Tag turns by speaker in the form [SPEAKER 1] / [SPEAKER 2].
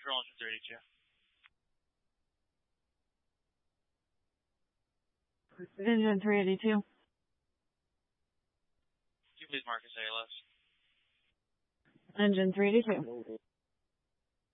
[SPEAKER 1] Control, Engine 382.
[SPEAKER 2] Engine 382.
[SPEAKER 1] Can you please Marcus ALS?
[SPEAKER 2] Engine 382.